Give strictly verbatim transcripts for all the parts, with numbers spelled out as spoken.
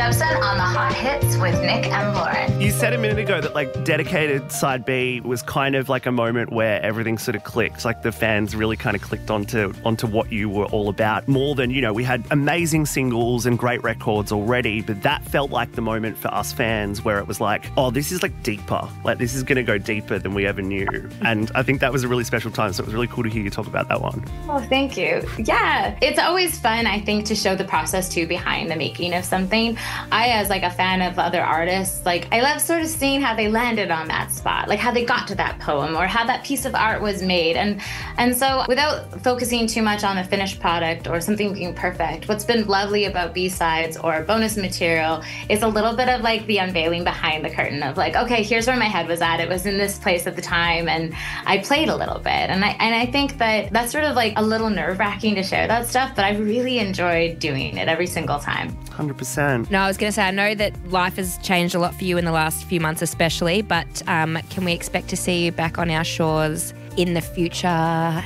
Jepsen on the Hot Hits with Nick and Lauren. You said a minute ago that like dedicated side B was kind of like a moment where everything sort of clicked. Like the fans really kind of clicked onto onto what you were all about. More than, you know, we had amazing singles and great records already, but that felt like the moment for us fans where it was like, oh, this is like deeper. Like this is going to go deeper than we ever knew. And I think that was a really special time. So it was really cool to hear you talk about that one. Oh, thank you. Yeah, it's always fun, I think, to show the process too behind the making of something. I, as like a fan of other artists, like I love sort of seeing how they landed on that spot, like how they got to that poem or how that piece of art was made. And and so without focusing too much on the finished product or something being perfect, what's been lovely about B-sides or bonus material is a little bit of like the unveiling behind the curtain of like, okay, here's where my head was at. It was in this place at the time and I played a little bit. And I and I think that that's sort of like a little nerve-wracking to share that stuff, but I really enjoyed doing it every single time. one hundred percent. No, I was going to say, I know that life has changed a lot for you in the last few months especially, but um, can we expect to see you back on our shores in the future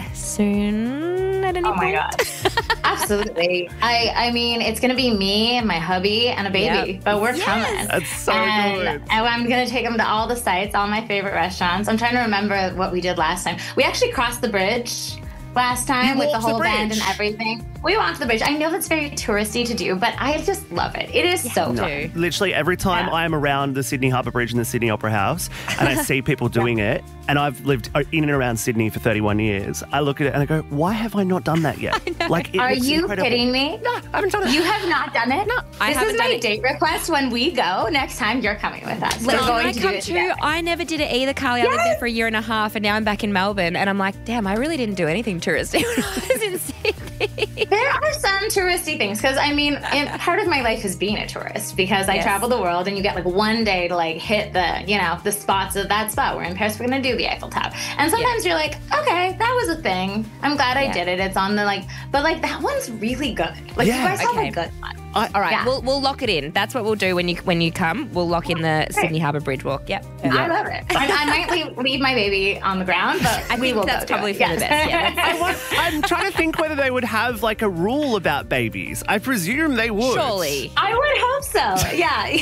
soon at any Oh my point? God. Absolutely. I I mean, it's going to be me, my hubby, and a baby, Yep. but we're Yes. coming. That's so and, good. and I'm going to take them to all the sites, all my favorite restaurants. I'm trying to remember what we did last time. We actually crossed the bridge last time You with the walked the whole band bridge? and everything. We walked the bridge. I know that's very touristy to do, but I just love it. It is so No. fun. Literally every time Yeah. I am around the Sydney Harbour Bridge and the Sydney Opera House and I see people doing it, and I've lived in and around Sydney for thirty-one years, I look at it and I go, why have I not done that yet? Like, it Are looks you incredible. kidding me? No, I haven't done it. You have not done it? No. I This haven't is done my it. date request when we go. Next time, you're coming with us. Like, We're can going I to come do it too? together. I never did it either, Carly. I lived there for a year and a half and now I'm back in Melbourne and I'm like, damn, I really didn't do anything touristy when I was in Sydney. There are some touristy things because I mean, in, part of my life is being a tourist because I Yes. travel the world and you get like one day to like hit the, you know, the spots of that spot. We're in Paris, we're gonna do the Eiffel Tower, and sometimes you're like, okay, that was a thing. I'm glad I Yeah. did it. It's on the like, but like that one's really good. Like Yeah. you guys Okay. have a good one. I, All right, Yeah. we'll we'll lock it in. That's what we'll do when you when you come. We'll lock in the Sydney Harbour Bridge walk. Yep. I love it. I, I might leave, leave my baby on the ground, but I we think will that's go do probably it. for the Yes. best. Yeah, I want, I'm trying to think whether they would have like a rule about babies. I presume they would. Surely. I would hope so. Yeah.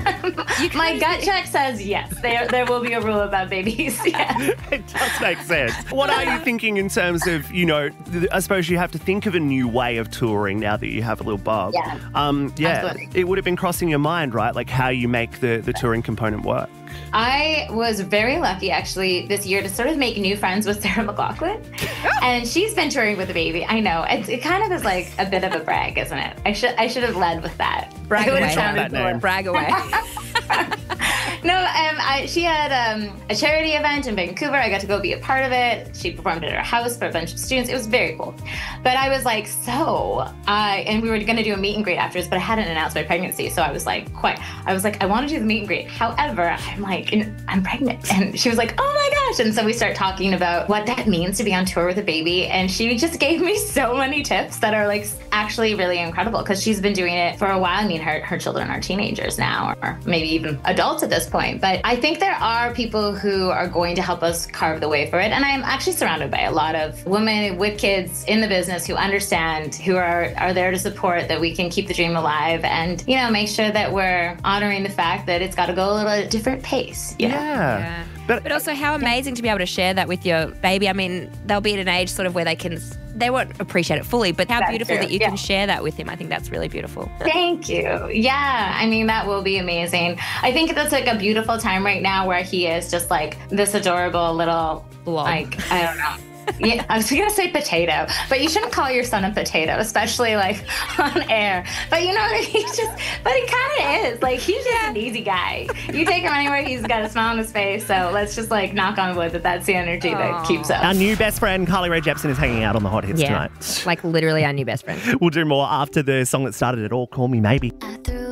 My gut check says yes. There, there will be a rule about babies. Yeah. It does make sense. What are you thinking in terms of, you know, th- I suppose you have to think of a new way of touring now that you have a little bub. Yeah. Um, yeah. Absolutely. It would have been crossing your mind, right? Like how you make the, the touring component work. I was very lucky actually this year to sort of make new friends with Sarah McLachlan. And she's been touring with a baby. I know. It, it kind of is like a bit of a brag, isn't it? I should I should have led with that. Brag It would have away. sounded That name. cool. Brag away. No, um, I, she had um, a charity event in Vancouver. I got to go be a part of it. She performed at her house for a bunch of students. It was very cool. But I was like, so, I and we were going to do a meet and greet afterwards, but I hadn't announced my pregnancy. So I was like, quite, I was like, I want to do the meet and greet. However, I'm like, I'm pregnant. And she was like, oh my gosh. And so we start talking about what that means to be on tour with a baby. And she just gave me so many tips that are like actually really incredible because she's been doing it for a while. I mean, her, her children are teenagers now, or maybe even adults at this point. But I think there are people who are going to help us carve the way for it. And I'm actually surrounded by a lot of women with kids in the business who understand, who are, are there to support that we can keep the dream alive and, you know, make sure that we're honoring the fact that it's got to go a little at a different pace. You know? Yeah. Yeah. But, But also how amazing to be able to share that with your baby. I mean, they'll be at an age sort of where they can, they won't appreciate it fully, but how That's beautiful true, that you yeah. can share that with him. I think that's really beautiful. Thank you. Yeah, I mean, that will be amazing. I think that's like a beautiful time right now where he is just like this adorable little, Blob. like, I don't know. Yeah, I was going to say potato, but you shouldn't call your son a potato, especially like on air. But you know, he's just, but he kind of is. Like, he's just an easy guy. You take him anywhere, he's got a smile on his face. So let's just like knock on wood that that's the energy that Aw. keeps us. our new best friend, Carly Rae Jepsen, is hanging out on the Hot Hits Yeah. tonight. Like literally our new best friend. We'll do more after the song that started it all, Call Me Maybe. I threw